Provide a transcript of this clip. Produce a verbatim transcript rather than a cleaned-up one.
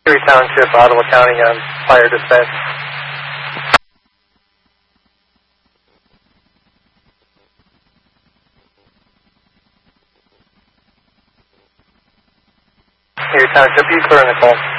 Erie Township, Ottawa County on fire dispatch. Erie Township, you clear in the call.